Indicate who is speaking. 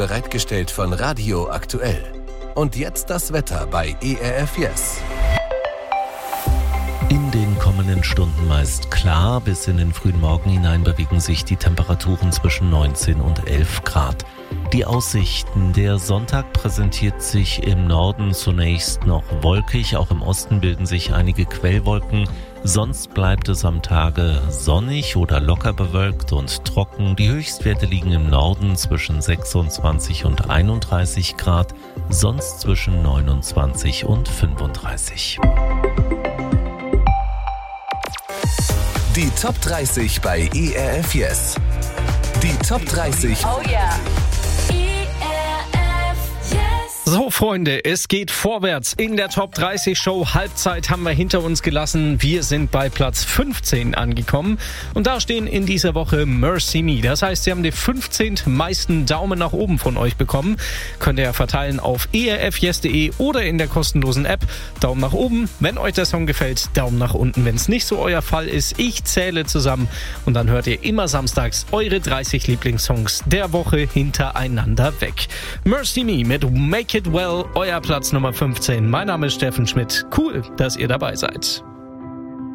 Speaker 1: bereitgestellt von Radio Aktuell. Und jetzt das Wetter bei ERF Yes.
Speaker 2: In den kommenden Stunden meist klar, bis in den frühen Morgen hinein bewegen sich die Temperaturen zwischen 19 und 11 Grad. Die Aussichten: Der Sonntag präsentiert sich im Norden zunächst noch wolkig, auch im Osten bilden sich einige Quellwolken. Sonst bleibt es am Tage sonnig oder locker bewölkt und trocken. Die Höchstwerte liegen im Norden zwischen 26 und 31 Grad, sonst zwischen 29 und 35.
Speaker 1: Die Top 30 bei ERF Yes. Die Top 30.
Speaker 3: Oh yeah.
Speaker 4: So Freunde, es geht vorwärts in der Top 30 Show. Halbzeit haben wir hinter uns gelassen. Wir sind bei Platz 15 angekommen. Und da stehen in dieser Woche Mercy Me. Das heißt, sie haben die 15 meisten Daumen nach oben von euch bekommen. Könnt ihr verteilen auf erfyes.de oder in der kostenlosen App. Daumen nach oben, wenn euch der Song gefällt. Daumen nach unten, wenn es nicht so euer Fall ist. Ich zähle zusammen und dann hört ihr immer samstags eure 30 Lieblingssongs der Woche hintereinander weg. Mercy Me mit Make It Well, euer Platz Nummer 15. Mein Name ist Steffen Schmidt. Cool, dass ihr dabei seid.